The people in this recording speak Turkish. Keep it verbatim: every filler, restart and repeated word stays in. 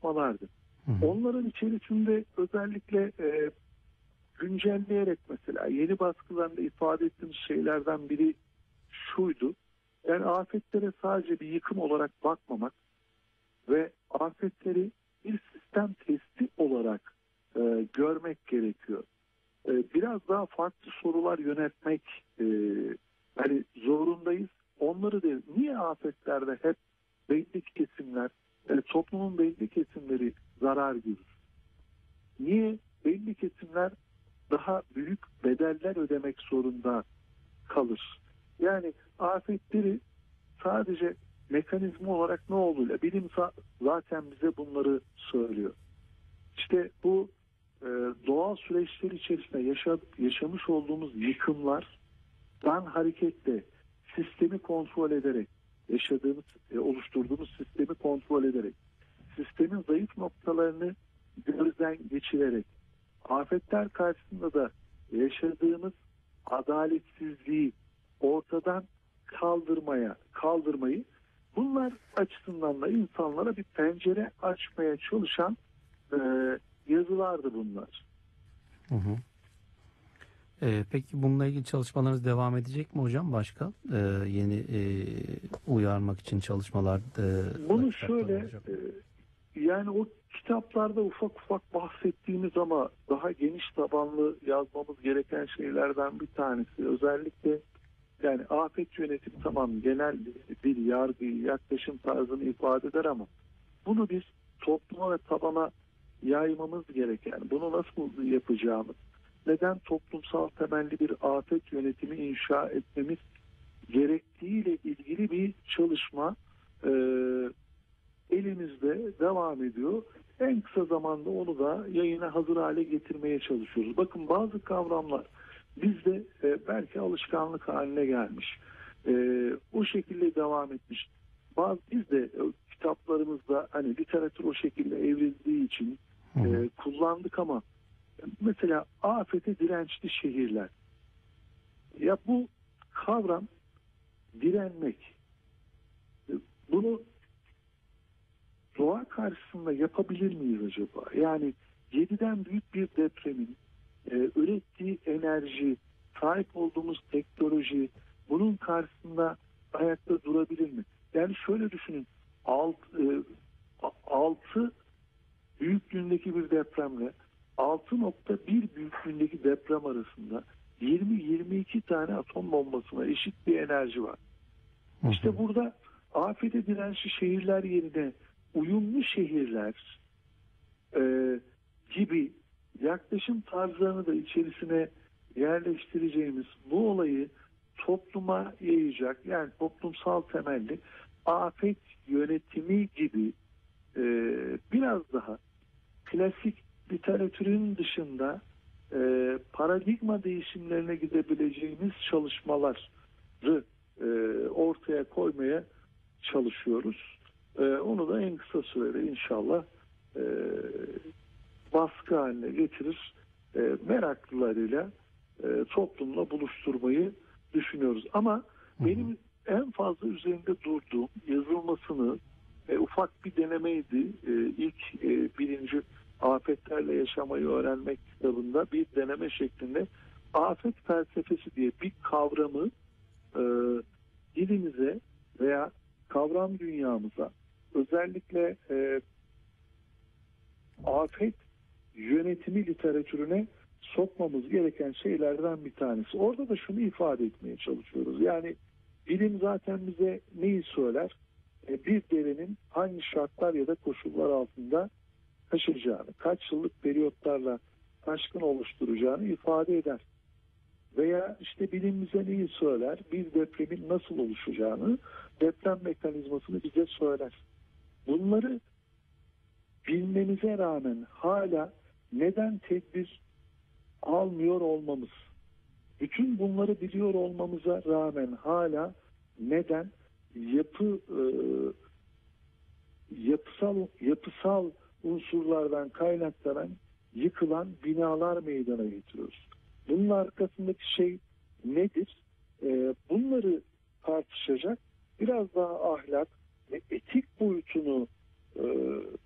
çalışmalardı. Hı hı. Onların içerisinde özellikle e, güncelleyerek mesela yeni baskılarında ifade ettiğimiz şeylerden biri şuydu. Yani afetlere sadece bir yıkım olarak bakmamak ve afetleri bir sistem testi olarak e, görmek gerekiyor. E, biraz daha farklı sorular yöneltmek e, yani zorundayız. Onları da niye afetlerde hep belli kesimler, yani toplumun belli kesimleri zarar görür? Niye belli kesimler daha büyük bedeller ödemek zorunda kalır? Yani afetleri sadece mekanizma olarak ne olduğuyla, bilim zaten bize bunları söylüyor. İşte bu e, doğal süreçler içerisinde yaşa, yaşamış olduğumuz yıkımlardan hareketle sistemi kontrol ederek, yaşadığımız, e, oluşturduğumuz sistemi kontrol ederek, sistemin zayıf noktalarını gözden geçirerek, afetler karşısında da yaşadığımız adaletsizliği ortadan kaldırmaya, kaldırmayı, bunlar açısından da insanlara bir pencere açmaya çalışan e, yazılardı bunlar. Hı hı. Ee, peki bununla ilgili çalışmalarınız devam edecek mi hocam? Başka ee, yeni e, uyarmak için çalışmalar e, Bunu şöyle e, yani o kitaplarda ufak ufak bahsettiğimiz ama daha geniş tabanlı yazmamız gereken şeylerden bir tanesi. Özellikle yani afet yönetimi tamam genel bir yargıyı, yaklaşım tarzını ifade eder ama bunu biz topluma ve tabana yaymamız gereken, bunu nasıl yapacağımız, neden toplumsal temelli bir afet yönetimi inşa etmemiz gerektiğiyle ilgili bir çalışma e, elimizde devam ediyor. En kısa zamanda onu da yayına hazır hale getirmeye çalışıyoruz. Bakın bazı kavramlar bizde e, belki alışkanlık haline gelmiş. E, o şekilde devam etmiş. Bazı biz de e, kitaplarımızda hani literatür o şekilde evrildiği için e, kullandık ama mesela afete dirençli şehirler. Ya bu kavram direnmek. E, bunu doğa karşısında yapabilir miyiz acaba? Yani yediden büyük bir depremin e, ürettiği enerji, sahip olduğumuz teknoloji bunun karşısında ayakta durabilir mi? Yani şöyle düşünün, alt, e, altı büyüklüğündeki bir depremle altı nokta bir büyüklüğündeki deprem arasında yirmi yirmi iki tane atom bombasına eşit bir enerji var. Hı hı. İşte burada afete dirençli şehirler yerine uyumlu şehirler e, gibi yaklaşım tarzlarını da içerisine yerleştireceğimiz bu olayı topluma yayacak, yani toplumsal temelli afet yönetimi gibi e, biraz daha klasik literatürün dışında e, paradigma değişimlerine gidebileceğimiz çalışmaları e, ortaya koymaya çalışıyoruz. E, onu da en kısa sürede inşallah e, baskı haline getirir, e, meraklılarıyla e, toplumla buluşturmayı düşünüyoruz. Ama hı hı. benim en fazla üzerinde durduğum yazılmasını e, ufak bir denemeydi. E, ilk e, birinci afetlerle yaşamayı öğrenmek kitabında bir deneme şeklinde afet felsefesi diye bir kavramı e, dilimize veya kavram dünyamıza özellikle e, afet yönetimi literatürüne sokmamız gereken şeylerden bir tanesi. Orada da şunu ifade etmeye çalışıyoruz. Yani bilim zaten bize neyi söyler? E, bir derenin hangi şartlar ya da koşullar altında taşıyacağını, kaç yıllık periyotlarla taşkın oluşturacağını ifade eder. Veya işte bilim bize neyi söyler? Bir depremin nasıl oluşacağını, deprem mekanizmasını bize söyler. Bunları bilmemize rağmen hala neden tedbir almıyor olmamız, bütün bunları biliyor olmamıza rağmen hala neden yapı e, yapısal yapısal unsurlardan kaynaklanan yıkılan binalar meydana getiriyoruz. Bunun arkasındaki şey nedir? E, bunları tartışacak, biraz daha ahlak ve etik boyutunu e,